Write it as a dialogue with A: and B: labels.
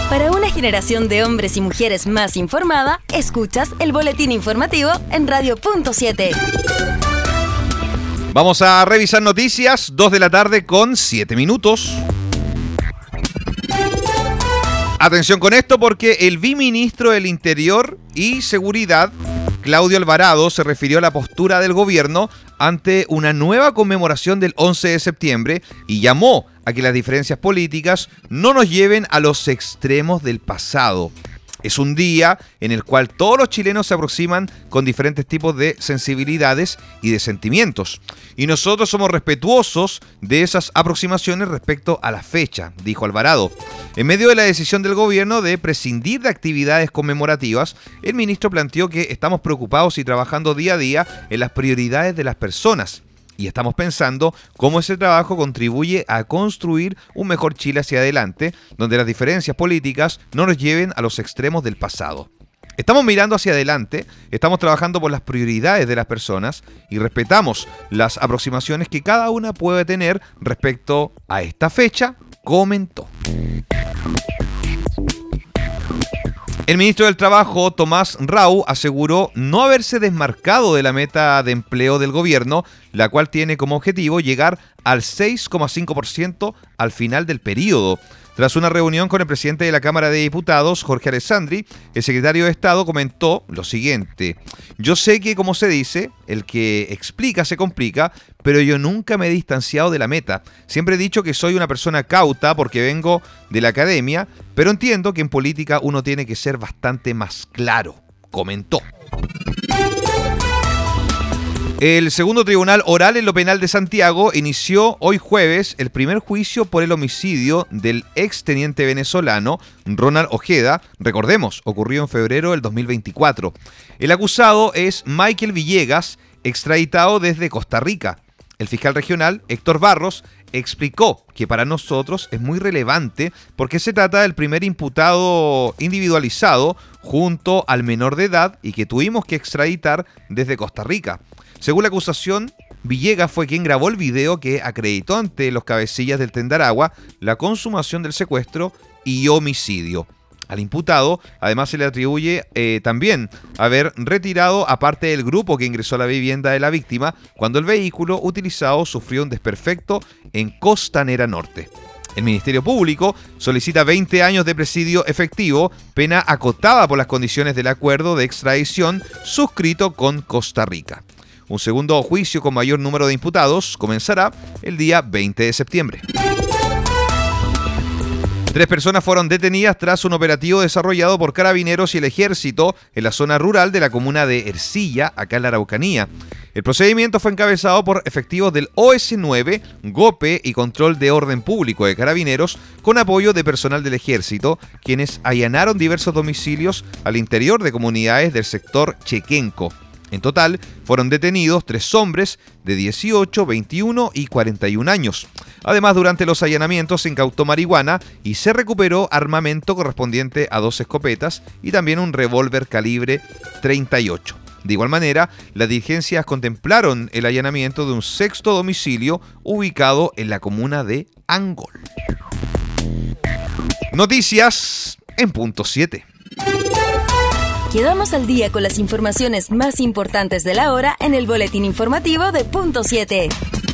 A: Para una generación de hombres y mujeres más informada, escuchas el boletín informativo en Radio Punto 7.
B: Vamos a revisar noticias, 2 de la tarde con 7 minutos. Atención con esto porque el viceministro del Interior y Seguridad, Claudio Alvarado, se refirió a la postura del gobierno ante una nueva conmemoración del 11 de septiembre y llamó a que las diferencias políticas no nos lleven a los extremos del pasado. Es un día en el cual todos los chilenos se aproximan con diferentes tipos de sensibilidades y de sentimientos. Y nosotros somos respetuosos de esas aproximaciones respecto a la fecha, dijo Alvarado. En medio de la decisión del gobierno de prescindir de actividades conmemorativas, el ministro planteó que estamos preocupados y trabajando día a día en las prioridades de las personas. Y estamos pensando cómo ese trabajo contribuye a construir un mejor Chile hacia adelante, donde las diferencias políticas no nos lleven a los extremos del pasado. Estamos mirando hacia adelante, estamos trabajando por las prioridades de las personas y respetamos las aproximaciones que cada una puede tener respecto a esta fecha, comentó. El ministro del Trabajo, Tomás Rau, aseguró no haberse desmarcado de la meta de empleo del gobierno, la cual tiene como objetivo llegar al 6,5% al final del periodo. Tras una reunión con el presidente de la Cámara de Diputados, Jorge Alessandri, el secretario de Estado comentó lo siguiente: yo sé que, como se dice, el que explica se complica, pero yo nunca me he distanciado de la meta. Siempre he dicho que soy una persona cauta porque vengo de la academia, pero entiendo que en política uno tiene que ser bastante más claro, comentó. El segundo tribunal oral en lo penal de Santiago inició hoy jueves el primer juicio por el homicidio del exteniente venezolano Ronald Ojeda. Recordemos, ocurrió en febrero del 2024. El acusado es Michael Villegas, extraditado desde Costa Rica. El fiscal regional, Héctor Barros, explicó que para nosotros es muy relevante porque se trata del primer imputado individualizado junto al menor de edad y que tuvimos que extraditar desde Costa Rica. Según la acusación, Villegas fue quien grabó el video que acreditó ante los cabecillas del Tendaragua la consumación del secuestro y homicidio. Al imputado, además, se le atribuye también haber retirado a parte del grupo que ingresó a la vivienda de la víctima cuando el vehículo utilizado sufrió un desperfecto en Costanera Norte. El Ministerio Público solicita 20 años de presidio efectivo, pena acotada por las condiciones del acuerdo de extradición suscrito con Costa Rica. Un segundo juicio con mayor número de imputados comenzará el día 20 de septiembre. 3 personas fueron detenidas tras un operativo desarrollado por Carabineros y el Ejército en la zona rural de la comuna de Ercilla, acá en la Araucanía. El procedimiento fue encabezado por efectivos del OS9, GOPE y Control de Orden Público de Carabineros, con apoyo de personal del Ejército, quienes allanaron diversos domicilios al interior de comunidades del sector Chequenco. En total, fueron detenidos 3 hombres de 18, 21 y 41 años. Además, durante los allanamientos se incautó marihuana y se recuperó armamento correspondiente a 2 escopetas y también un revólver calibre 38. De igual manera, las diligencias contemplaron el allanamiento de un 6º domicilio ubicado en la comuna de Angol. Noticias en punto 7.
A: Quedamos al día con las informaciones más importantes de la hora en el boletín informativo de Punto 7.